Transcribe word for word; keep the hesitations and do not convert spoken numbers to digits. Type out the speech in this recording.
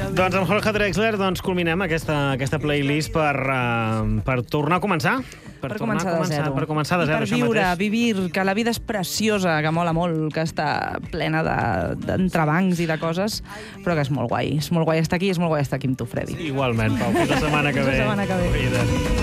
Doncs amb Jorge Drexler doncs, culminem aquesta, aquesta playlist per, uh, per tornar a començar. Per, per començar de zero. Per començar de zero, I per viure, vivir, que la vida és preciosa, que mola molt, que està plena d'entrebancs i de coses, però que és molt guai. És molt guai estar aquí i és molt guai estar aquí amb tu, Freddy. Igualment, Pau. Fins la setmana que ve. Fins la setmana que ve.